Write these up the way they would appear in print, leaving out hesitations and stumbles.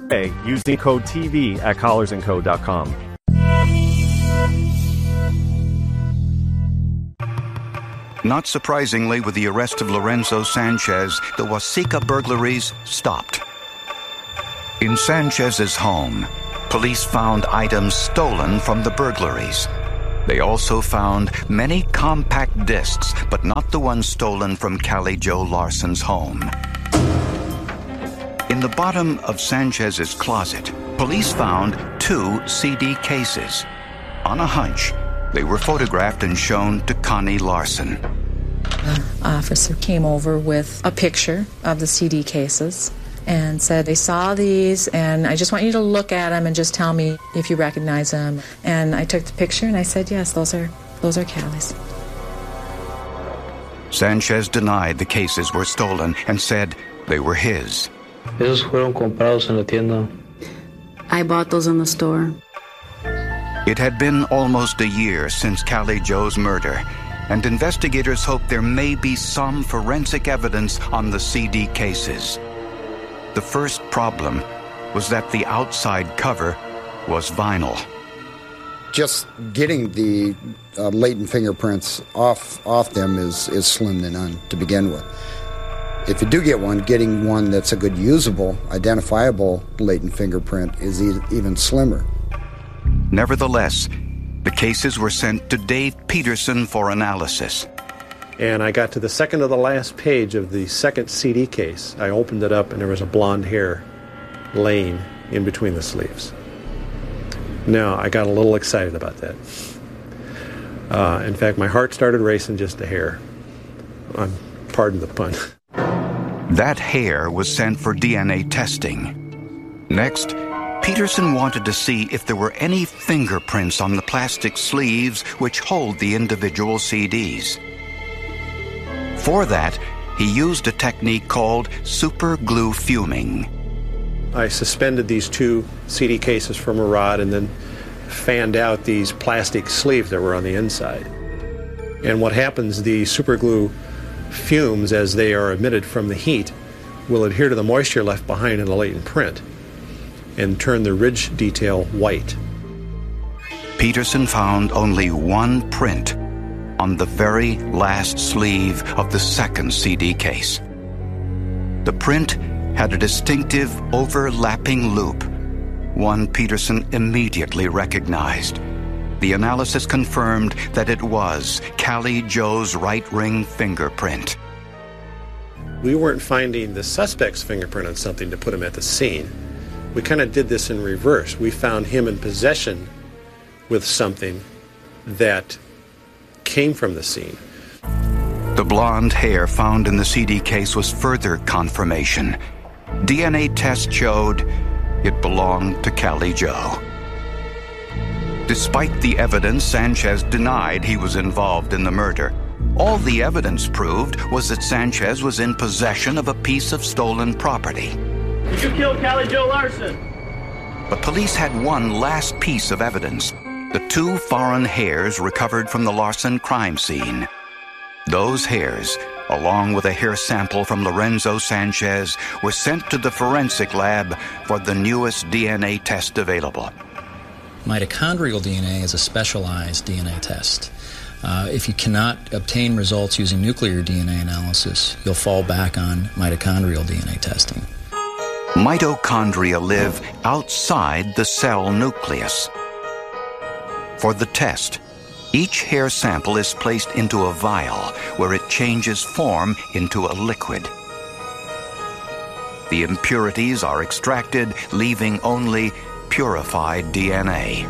using code TV at collarsandco.com. Not surprisingly, with the arrest of Lorenzo Sanchez, the Waseca burglaries stopped. In Sanchez's home, police found items stolen from the burglaries. They also found many compact discs, but not the ones stolen from Callie Jo Larson's home. In the bottom of Sanchez's closet, police found 2 CD cases. On a hunch, they were photographed and shown to Connie Larson. The officer came over with a picture of the CD cases and said, they saw these, and I just want you to look at them and just tell me if you recognize them. And I took the picture and I said, yes, those are Callie's. Sanchez denied the cases were stolen and said they were his. Esos fueron comprados en la tienda. I bought those in the store. It had been almost a year since Callie Jo's murder, and investigators hope there may be some forensic evidence on the CD cases. The first problem was that the outside cover was vinyl. Just getting the latent fingerprints off them is slim to none to begin with. If you do get one, getting one that's a good usable, identifiable latent fingerprint is even slimmer. Nevertheless, the cases were sent to Dave Peterson for analysis. And I got to the second to the last page of the second CD case. I opened it up and there was a blonde hair laying in between the sleeves. Now, I got a little excited about that. In fact, my heart started racing just a hair. Pardon the pun. That hair was sent for DNA testing. Next, Peterson wanted to see if there were any fingerprints on the plastic sleeves which hold the individual CDs. For that, he used a technique called super glue fuming. I suspended these 2 CD cases from a rod and then fanned out these plastic sleeves that were on the inside. And what happens, the super glue fumes, as they are emitted from the heat, will adhere to the moisture left behind in the latent print and turn the ridge detail white. Peterson found only one print on the very last sleeve of the second CD case. The print had a distinctive overlapping loop, one Peterson immediately recognized. The analysis confirmed that it was Callie Jo's right ring fingerprint. We weren't finding the suspect's fingerprint on something to put him at the scene. We kind of did this in reverse. We found him in possession with something that came from the scene. The blonde hair found in the CD case was further confirmation. DNA test showed it belonged to Callie Jo. Despite the evidence, Sanchez denied he was involved in the murder. All the evidence proved was that Sanchez was in possession of a piece of stolen property. Did you kill Callie Jo Larson? But police had one last piece of evidence: the 2 foreign hairs recovered from the Larson crime scene. Those hairs, along with a hair sample from Lorenzo Sanchez, were sent to the forensic lab for the newest DNA test available. Mitochondrial DNA is a specialized DNA test. If you cannot obtain results using nuclear DNA analysis, you'll fall back on mitochondrial DNA testing. Mitochondria live outside the cell nucleus. For the test, each hair sample is placed into a vial where it changes form into a liquid. The impurities are extracted, leaving only purified DNA.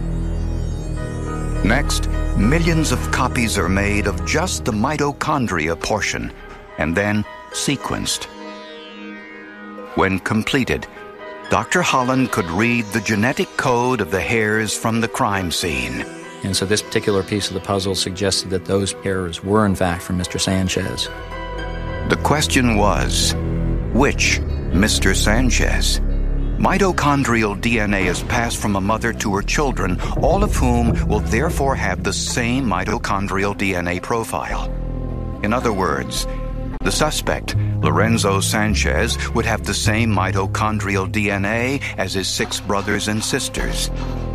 Next, millions of copies are made of just the mitochondria portion and then sequenced. When completed, Dr. Holland could read the genetic code of the hairs from the crime scene. And so this particular piece of the puzzle suggested that those hairs were in fact from Mr. Sanchez. The question was, which Mr. Sanchez? Mitochondrial DNA is passed from a mother to her children, all of whom will therefore have the same mitochondrial DNA profile. In other words, The suspect, Lorenzo Sanchez, would have the same mitochondrial DNA as his 6 brothers and sisters.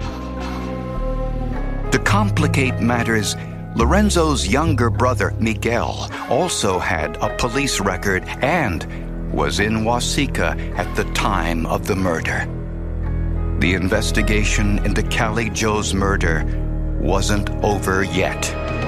To complicate matters, Lorenzo's younger brother, Miguel, also had a police record and was in Waseca at the time of the murder. The investigation into Callie Joe's murder wasn't over yet.